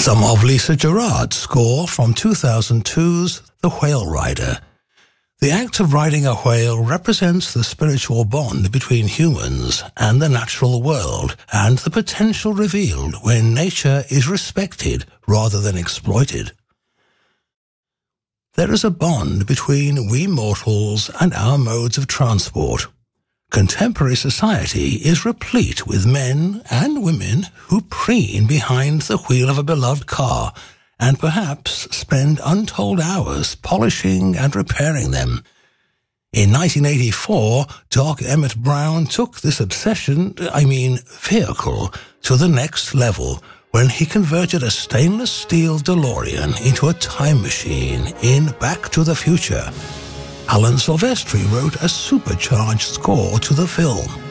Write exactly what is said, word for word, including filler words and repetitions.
Some of Lisa Gerrard's score from two thousand two's The Whale Rider. The act of riding a whale represents the spiritual bond between humans and the natural world, and the potential revealed when nature is respected rather than exploited. There is a bond between we mortals and our modes of transport. Contemporary society is replete with men and women who preen behind the wheel of a beloved car and perhaps spend untold hours polishing and repairing them. In nineteen eighty-four, Doc Emmett Brown took this obsession, I mean vehicle, to the next level when he converted a stainless steel DeLorean into a time machine in Back to the Future. Alan Silvestri wrote a supercharged score to the film.